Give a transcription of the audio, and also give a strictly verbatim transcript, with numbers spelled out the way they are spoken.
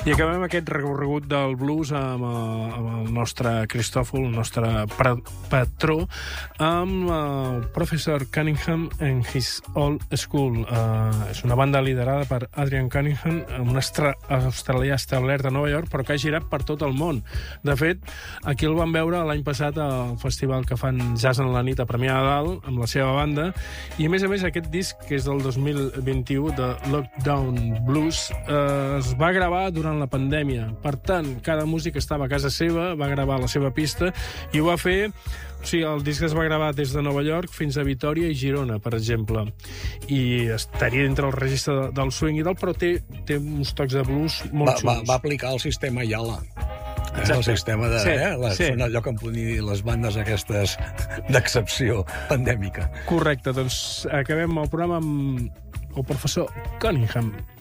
I acabem aquest recorregut del blues amb, eh, amb el nostre Cristòfol, el nostre patró, amb el Professor Cunningham and His Old School. Uh, és una banda liderada per Adrian Cunningham, un australià establert a Nova York, però que ha girat per tot el món. De fet, aquí el vam veure l'any passat al festival que fan Jazz en la nit a Premià de Dalt, amb la seva banda, i a més a més aquest disc, que és del dos mil vint-i-u, de Lockdown Blues, eh, es va gravar durant la pandèmia. Per tant, cada músic estava a casa seva, va gravar la seva pista i ho va fer... O sigui, el disc es va gravar des de Nova York fins a Vitòria i Girona, per exemple. I estaria dintre el registre del swing i del, però té, té uns tocs de blues molt va, xulos. Va, va aplicar el sistema Yala. Eh, el sistema de... Sí, eh, les, sí. Allò que em podien dir les bandes aquestes d'excepció pandèmica. Correcte, doncs acabem el programa amb el professor Cunningham.